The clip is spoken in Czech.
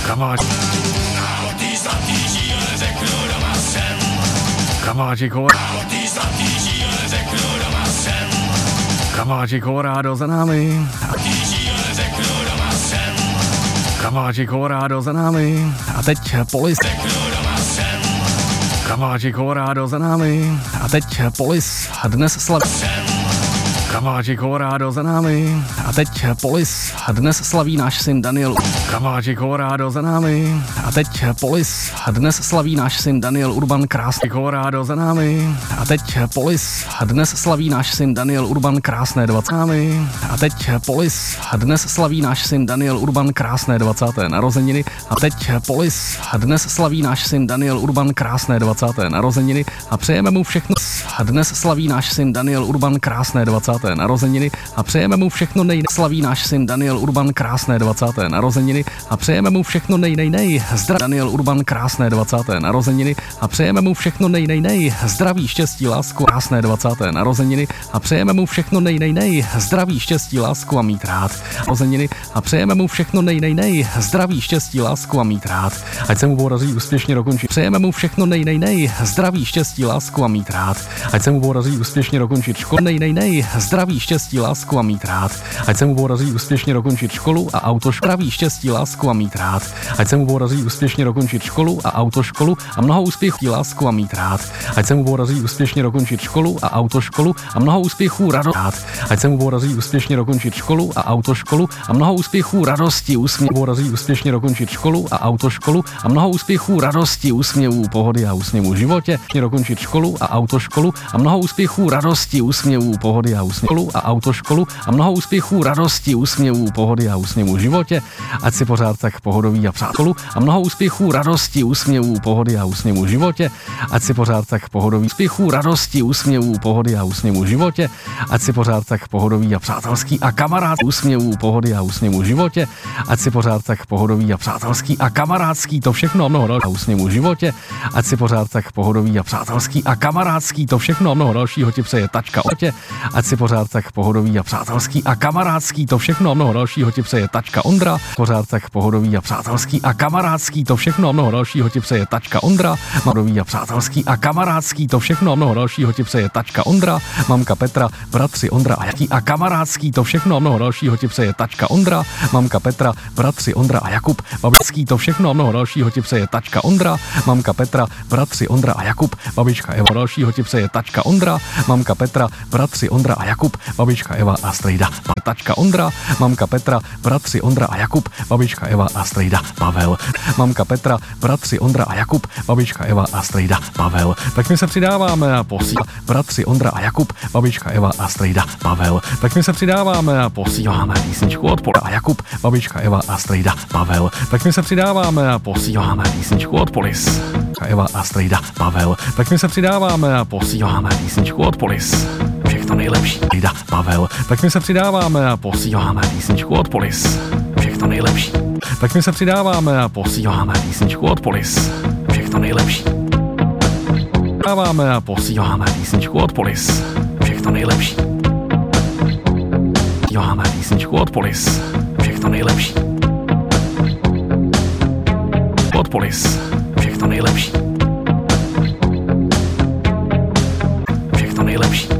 Kamáči Colorado za námi. Kamáči Colorado za námi. A teď Polis. Kamáči Colorado za námi. A teď Polis dnes slaví. Kamáči Colorado za námi. A teď Polis dnes slaví náš syn Daniel. Kamáči Colorado za námi. A teď Polis dnes slaví náš syn Daniel Urban krásný. Colorado za námi. A teď Polis dnes slaví náš syn Daniel Urban krásné 20. A teď Polis dnes slaví náš syn Daniel Urban krásné 20. narozeniny. A teď Polis dnes slaví náš syn Daniel Urban krásné 20. narozeniny. A přejeme mu všechno. Dnes slaví náš syn Daniel Urban krásné 20. narozeniny. A přejeme mu všechno slaví náš syn Daniel Urban krásné 20. narozeniny. A přejeme mu všechno zdraví Daniel Urban krásné 20. narozeniny. A přejeme mu všechno zdraví, štěstí, lásku, krásné 20. narozeniny. A přejeme mu všechno zdraví, štěstí, lásku a mít rád. Narozeniny. A přejeme mu všechno zdraví, štěstí, lásku a mít rád. Ať se mu podaří úspěšně dokončit. Přejeme mu všechno zdraví, štěstí, lásku a mít rád. Ať se mu podaří úspěšně dokončit školu. Zdraví, štěstí, lásku a mít rád. Ať se mu podaří úspěšně dokončit školu a autoškolu. Štěstí, lásku a mít rád. Ať se mu podaří úspěšně dokončit školu a autoškolu a mnoho úspěchů, lásku a mít rád. Ať se mu podaří úspěšně dokončit školu a autoškolu a mnoho úspěchů, radost. Ať se mu podaří úspěšně dokončit školu a autoškolu a mnoho úspěchů, radosti, úsměv. Podaří úspěšně dokončit školu a autoškolu a mnoho úspěchů, radosti, úsměvů, pohody a úsměvů v životě. Dokončit školu a autoškolu a mnoho úspěchů, radosti, úsměvů, pohody a úsměvů a autoškolu a mnoho úspěchů, radosti, úsměvů, pohody a úsměvů v životě. Ať si pořád tak pohodový a přátelu a mnoho úspěchů, radosti, úsměvů, pohody a úsměvů v životě. Ať si pořád tak pohodový úspěchů, radosti, úsměvů, pohody a úsměvů v životě. Ať si pořád tak pohodový a přátelský a kamarád úsměvů, pohody a úsměvů v životě. Ať si pořád tak pohodový a přátelský a kamarádský, to všechno a mnoho dalšího úsměvů v životě. Ať si pořád tak pohodový a přátelský a kamarádský, to všechno a mnoho dalšího ti přeje Tačka Ondra. Ať si pořád tak pohodový a přátelský a kamarádský, to všechno a mnoho dalšího ti přeje Tačka Ondra. Pořád tak pohodový a přátelský a kamarádský, to všechno a mnoho dalšího ti přeje Tačka Ondra. Pohodový a přátelský a kamarádský, to všechno a mnoho dalšího ti přeje Tačka Ondra. Mamka Petra, bratři Ondra a Jaký a kamarádský, to všechno a mnoho dalšího ti přeje Tačka Ondra. Mamka Petra, bratři Ondra a Jakub, babičský, to všechno a mnoho dalšího ti přeje Tačka Ondra. Mamka Petra, bratři Ondra a Jakub, babička Eva, dalšího ti přeje Tačka Ondra. Mamka Petra, bratři Ondra a Jakub, babička Eva a strejda Tačka Ondra. Mamka Petra, bratři Ondra a Jakub, babička Eva a strejda Pavel. Mamka Petra, bratři Ondra a Jakub, babička Eva a strejda Pavel. Tak my se přidáváme a posíláme bratři Ondra a Jakub, babička Eva a strejda Pavel. Tak my se přidáváme a posíláme písničku od Pola a Jakub, babička Eva a strejda Pavel. Tak my se přidáváme a posíláme písničku od Polis. Eva a strejda Pavel. Tak my se přidáváme a posíláme písničku od Polis. Všechno nejlepší. Strejda Pavel. Tak my se přidáváme a posíláme písničku od Polis. Všechno nejlepší. Tak my se přidáváme a posíláme písničku od Polis. Všechno nejlepší. Přidáváme a posíláme písničku od Polis. Všechno nejlepší. Posíláme písničku od Polis. Všechno nejlepší. Od Polis. Všechno nejlepší. Všechno nejlepší.